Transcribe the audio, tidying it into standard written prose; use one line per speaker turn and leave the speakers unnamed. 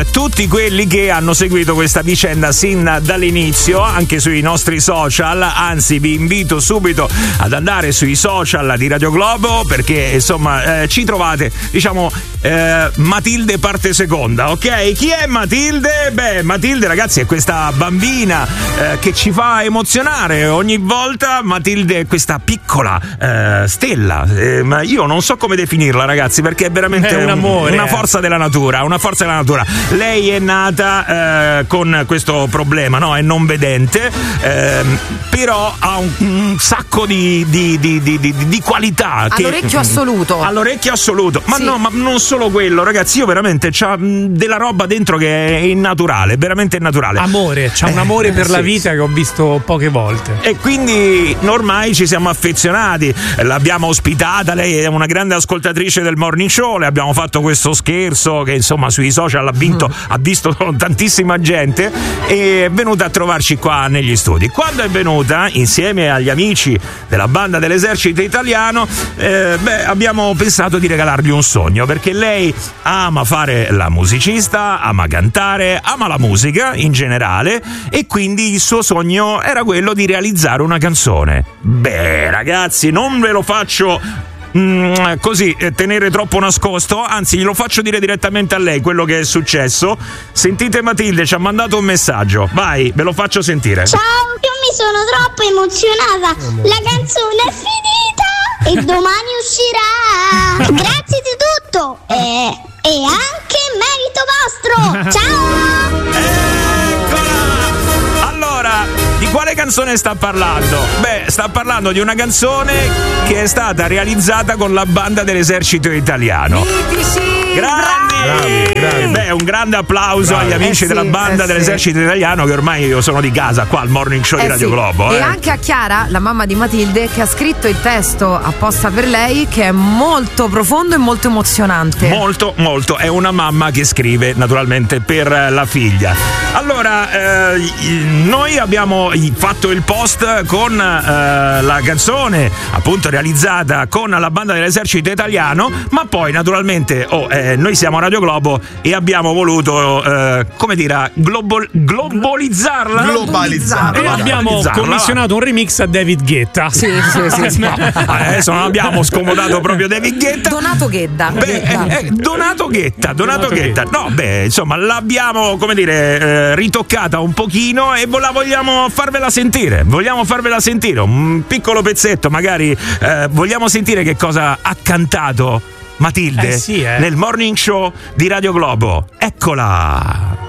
tutti quelli che hanno seguito questa vicenda sin dall'inizio, anche sui nostri social. Anzi, vi invito subito ad andare sui social di Radio Globo, perché insomma ci trovate, diciamo, Matilde parte seconda, ok? Chi è Matilde? Beh, Matilde, ragazzi, è questa bambina che ci fa emozionare ogni volta. Matilde è questa piccola stella, ma io non so come definirla, ragazzi, perché è veramente
un amore,
una forza della natura, una forza della natura. Lei è nata con questo problema, no? È non vedente, però ha un sacco di qualità.
All'orecchio assoluto.
All'orecchio assoluto. Ma
sì.
no, ma non solo quello, ragazzi, io veramente c'ha della roba dentro che è innaturale, veramente innaturale.
Amore, c'ha un amore per la
sì,
vita che ho visto poche volte.
E quindi ormai ci siamo affezionati, l'abbiamo ospitata, lei è una grande ascoltatrice del Morning Show, le abbiamo fatto questo scherzo che insomma sui social ha visto tantissima gente, e è venuta a trovarci qua negli studi. Quando è venuta insieme agli amici della banda dell'esercito italiano, abbiamo pensato di regalargli un sogno, perché lei ama fare la musicista, ama cantare, ama la musica in generale, e quindi il suo sogno era quello di realizzare una canzone. Beh, ragazzi, non ve lo faccio così tenere troppo nascosto, anzi glielo faccio dire direttamente a lei quello che è successo. Sentite, Matilde ci ha mandato un messaggio, vai, ve lo faccio sentire.
Ciao, io mi sono troppo emozionata, la canzone è finita e domani uscirà. Grazie di tutto e anche merito vostro. Ciao.
Allora, di quale canzone sta parlando? Beh, sta parlando di una canzone che è stata realizzata con la banda dell'esercito italiano. Grandi! Beh, un grande applauso agli amici della banda dell'esercito italiano, che ormai io sono di casa qua al Morning Show di Radio Globo.
E anche a Chiara, la mamma di Matilde, che ha scritto il testo apposta per lei, che è molto profondo e molto emozionante.
Molto, molto. È una mamma che scrive naturalmente per la figlia. Allora, noi abbiamo fatto il post con la canzone appunto realizzata con la banda dell'esercito italiano, ma poi naturalmente noi siamo a Radio Globo e abbiamo voluto come dire globalizzarla.
E abbiamo commissionato un remix a David Guetta.
Sì.
No, adesso non abbiamo scomodato proprio David Guetta.
Donato Ghetta.
Donato Ghetta. No, beh, insomma, l'abbiamo, come dire, ritoccata un pochino e vogliamo farvela sentire. Un piccolo pezzetto, magari vogliamo sentire che cosa ha cantato Matilde nel Morning Show di Radio Globo. Eccola.